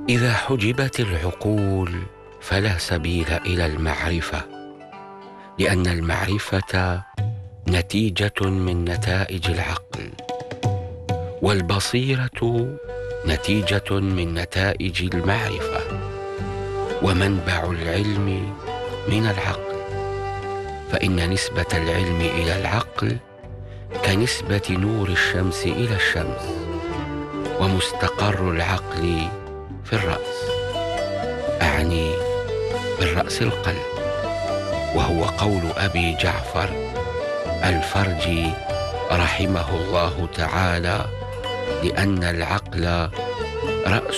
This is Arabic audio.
إذا حجبت العقول فلا سبيل إلى المعرفة، لأن المعرفة نتيجة من نتائج العقل، والبصيرة نتيجة من نتائج المعرفة، ومنبع العلم من العقل، فإن نسبة العلم إلى العقل كنسبة نور الشمس إلى الشمس، ومستقر العقل في الرأس، أعني بالرأس القلب، وهو قول أبي جعفر الفرجي رحمه الله تعالى، لأن العقل رأس